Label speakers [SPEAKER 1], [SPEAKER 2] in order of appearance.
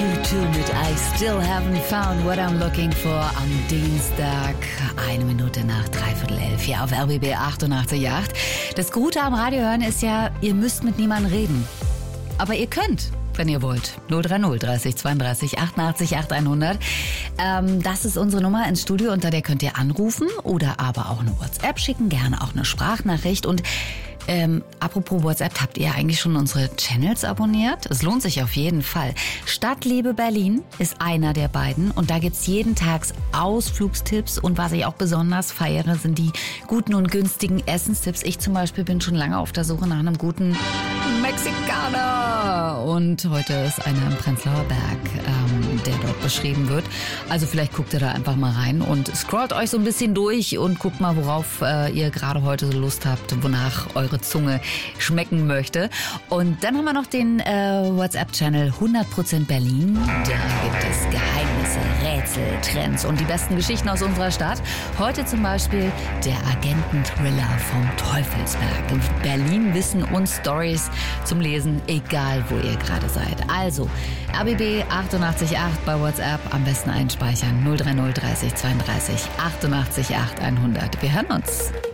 [SPEAKER 1] U2 mit I Still Haven't Found What I'm Looking For am Dienstag, 1 Minute nach 11:03 hier auf RBB 88.8. Das Gute am Radio hören ist ja, ihr müsst mit niemandem reden. Aber ihr könnt, wenn ihr wollt. 030 30 32 88 8100. Das ist unsere Nummer ins Studio, unter der könnt ihr anrufen oder aber auch eine WhatsApp schicken, gerne auch eine Sprachnachricht. Und apropos WhatsApp, habt ihr eigentlich schon unsere Channels abonniert? Es lohnt sich auf jeden Fall. Stadtliebe Berlin ist einer der beiden und da gibt's jeden Tag Ausflugstipps und was ich auch besonders feiere, sind die guten und günstigen Essenstipps. Ich zum Beispiel bin schon lange auf der Suche nach einem guten Mexikaner und heute ist einer im Prenzlauer Berg, der dort beschrieben wird. Also vielleicht guckt ihr da einfach mal rein und scrollt euch so ein bisschen durch und guckt mal, worauf ihr gerade heute so Lust habt, wonach eure Zunge schmecken möchte. Und dann haben wir noch den WhatsApp-Channel 100% Berlin. Da gibt es Geheimnisse, Rätsel, Trends und die besten Geschichten aus unserer Stadt. Heute zum Beispiel der Agenten-Thriller vom Teufelsberg. In Berlin Wissen und Stories zum Lesen, egal wo ihr gerade seid. Also RBB 88.8 bei WhatsApp, am besten einspeichern 030 30 32 88 8 100. Wir hören uns.